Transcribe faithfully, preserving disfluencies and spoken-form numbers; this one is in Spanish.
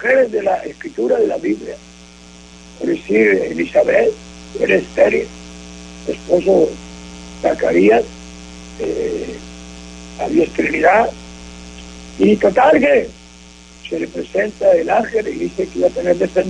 mujeres de la escritura de la Biblia, por decir Elizabeth, era estéril, esposo Zacarías, eh, había esterilidad, y total que se le presenta el ángel y dice que iba a tener descendencia.